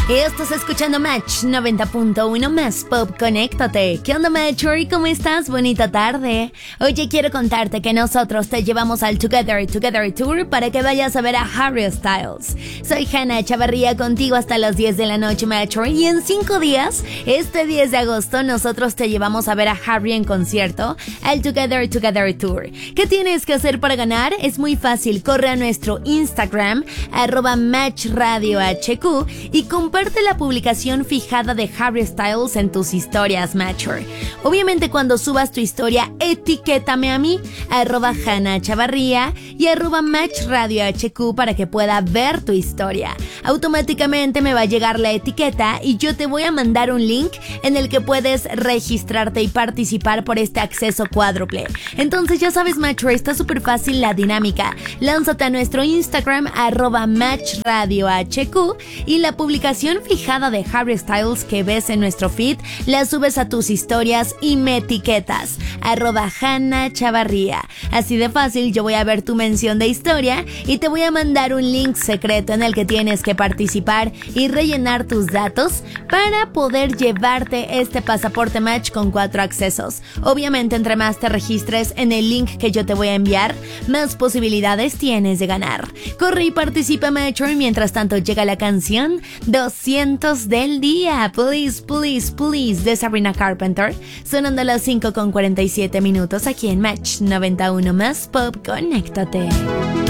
Estás escuchando Match 90.1 más Pop, conéctate. ¿Qué onda, Matcher? ¿Cómo estás? Bonita tarde. Oye, quiero contarte que nosotros te llevamos al Together Tour para que vayas a ver a Harry Styles. Soy Hanna Chavarría, contigo hasta las 10 de la noche, Matcher. Y en 5 días, este 10 de agosto, nosotros te llevamos a ver a Harry en concierto al Together Tour. ¿Qué tienes que hacer para ganar? Es muy fácil. Corre a nuestro Instagram, @MatchRadioHQ, y comparte la publicación fijada de Harry Styles en tus historias, Matcher. Obviamente, cuando subas tu historia, etiquétame a mí, @HannaChavarría y @MatchRadioHQ, para que pueda ver tu historia. Automáticamente me va a llegar la etiqueta y yo te voy a mandar un link en el que puedes registrarte y participar por este acceso cuádruple. Entonces ya sabes, Matcher, está súper fácil la dinámica. Lánzate a nuestro Instagram, @MatchRadioHQ, y la publicación fijada de Harry Styles que ves en nuestro feed la subes a tus historias y me etiquetas, @HannaChavarría. Así de fácil, yo voy a ver tu mención de historia y te voy a mandar un link secreto en el que tienes que participar y rellenar tus datos para poder llevarte este pasaporte Match con 4 accesos. Obviamente, entre más te registres en el link que yo te voy a enviar, más posibilidades tienes de ganar. Corre y participa, Matcher. Mientras tanto, llega la canción 200 del día, Please, Please, Please, de Sabrina Carpenter, sonando a las 5:47 aquí en Match 91 más Pop, conéctate.